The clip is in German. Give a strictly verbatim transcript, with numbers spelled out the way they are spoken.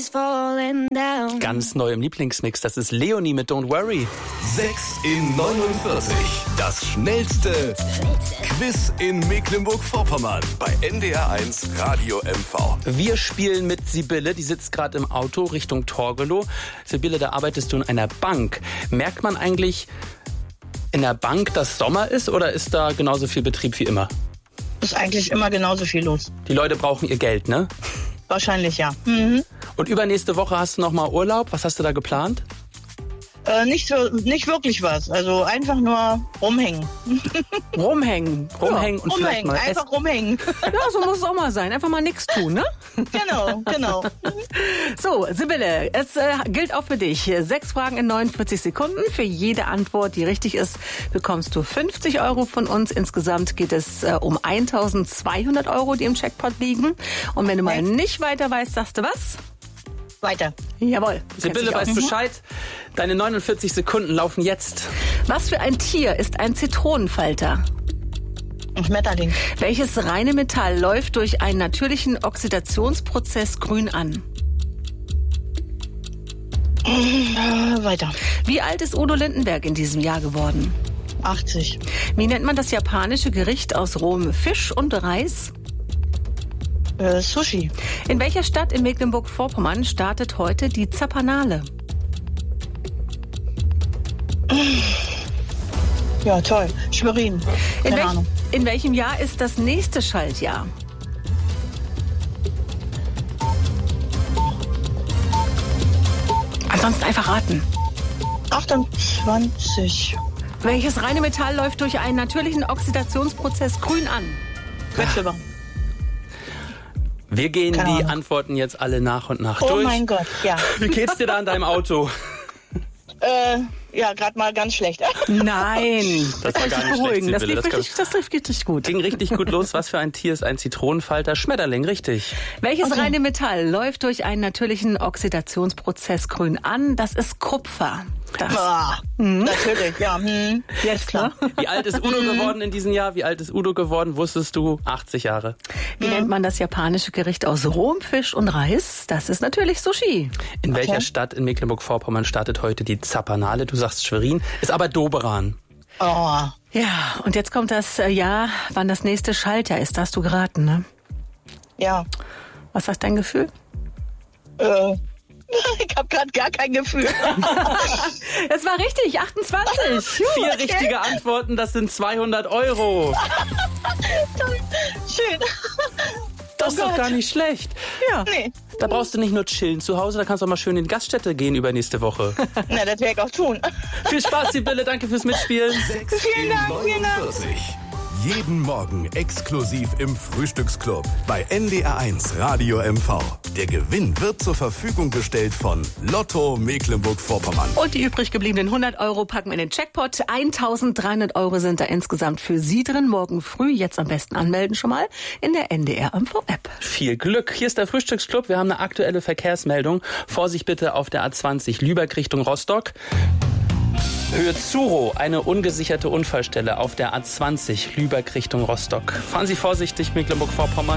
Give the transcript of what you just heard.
is falling down. Ganz neu im Lieblingsmix, das ist Leonie mit Don't Worry. sechs in neunundvierzig. Das schnellste Quiz in Mecklenburg-Vorpommern bei N D R eins Radio M V. Wir spielen mit Sibylle, die sitzt gerade im Auto Richtung Torgelow. Sibylle, da arbeitest du in einer Bank. Merkt man eigentlich in der Bank, dass Sommer ist, oder ist da genauso viel Betrieb wie immer? Ist eigentlich immer genauso viel los. Die Leute brauchen ihr Geld, ne? Wahrscheinlich, ja. Mhm. Und übernächste Woche hast du noch mal Urlaub. Was hast du da geplant? Äh, nicht, so, nicht wirklich was. Also einfach nur rumhängen. Rumhängen. Rumhängen ja, und vielleicht rumhängen. mal Einfach essen. rumhängen. Ja, so muss es auch mal sein. Einfach mal nichts tun, ne? Genau, genau. So, Sibylle, es äh, gilt auch für dich. Sechs Fragen in neunundvierzig Sekunden. Für jede Antwort, die richtig ist, bekommst du fünfzig Euro von uns. Insgesamt geht es äh, um eintausendzweihundert Euro, die im Jackpot liegen. Und wenn du mal nicht weiter weißt, sagst du was? Weiter. Jawohl. Sibylle weiß Bescheid. Deine neunundvierzig Sekunden laufen jetzt. Was für ein Tier ist ein Zitronenfalter? Ein Schmetterling. Welches reine Metall läuft durch einen natürlichen Oxidationsprozess grün an? Äh, weiter. Wie alt ist Udo Lindenberg in diesem Jahr geworden? achtzig. Wie nennt man das japanische Gericht aus rohem Fisch und Reis? Äh, Sushi. In welcher Stadt in Mecklenburg-Vorpommern startet heute die Zapanale? Ja, toll. Schwerin. In, Keine welch, Ahnung. in welchem Jahr ist das nächste Schaltjahr? Ansonsten einfach raten. achtundzwanzig. Welches reine Metall läuft durch einen natürlichen Oxidationsprozess grün an? Quecksilber. Wir gehen Keine die Ahnung. Antworten jetzt alle nach und nach Oh durch. mein Gott, ja. Wie geht's dir da in deinem Auto? Äh, ja, gerade mal ganz schlecht. Nein, Das war gar nicht beruhigen. schlecht, Das Sibylle. lief Das richtig, das lief richtig gut. ging richtig gut los. Was für ein Tier ist ein Zitronenfalter? Schmetterling, richtig. Welches Okay. reine Metall läuft durch einen natürlichen Oxidationsprozess grün an? Das ist Kupfer. Das Ah, natürlich, ja. Hm. jetzt klar. Wie alt ist Udo geworden in diesem Jahr? Wie alt ist Udo geworden? Wusstest du? achtzig Jahre. Wie nennt man das japanische Gericht aus rohem Fisch und Reis? Das ist natürlich Sushi. In welcher Okay. Stadt in Mecklenburg-Vorpommern startet heute die Zapanale? Du sagst Schwerin, ist aber Doberan. Oh, Ja, und jetzt kommt das äh, Jahr, wann das nächste Schaltjahr ist. Da hast du geraten, ne? ja. Was sagt dein Gefühl? Äh, ich habe gerade gar kein Gefühl. Es war richtig, achtundzwanzig. Vier richtige Antworten, das sind zweihundert Euro. Schön. Das ist doch gar nicht schlecht. Ja. Nee, Da brauchst du nicht nur chillen zu Hause, da kannst du auch mal schön in die Gaststätte gehen über nächste Woche. na, das werde ich auch tun. Viel Spaß, Sibylle, danke fürs Mitspielen. sechs Vielen in Dank, vielen Dank. neunundvierzig. Jeden Morgen exklusiv im Frühstücksclub bei N D R eins Radio M V. Der Gewinn wird zur Verfügung gestellt von Lotto Mecklenburg-Vorpommern. Und die übrig gebliebenen hundert Euro packen wir in den Jackpot. eintausenddreihundert Euro sind da insgesamt für Sie drin. Morgen früh, jetzt am besten anmelden schon mal in der N D R M V-App. Viel Glück. Hier ist der Frühstücksclub. Wir haben eine aktuelle Verkehrsmeldung. Vorsicht bitte auf der A zwanzig Lübeck Richtung Rostock. Höhe Zuro, eine ungesicherte Unfallstelle auf der A zwanzig Lübeck Richtung Rostock. Fahren Sie vorsichtig, Mecklenburg-Vorpommern.